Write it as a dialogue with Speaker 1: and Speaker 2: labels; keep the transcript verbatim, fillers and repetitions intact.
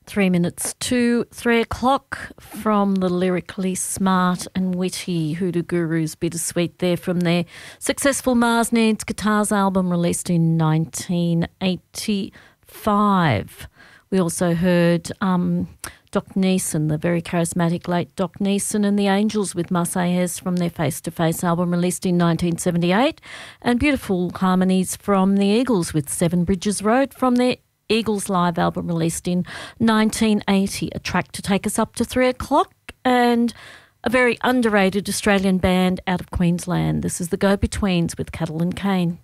Speaker 1: Three minutes to three o'clock from the lyrically smart and witty Hoodoo Gurus. Bittersweet there from their successful Mars Needs Guitars album released in nineteen eighty-five. We also heard um, Doc Neeson, the very charismatic late Doc Neeson, and the Angels with Marseillaise from their Face to Face album released in nineteen seventy-eight, and beautiful harmonies from the Eagles with Seven Bridges Road from their Eagles live album released in nineteen eighty. A track to take us up to three o'clock, and a very underrated Australian band out of Queensland. This is the Go-Betweens with Cattle and Cane.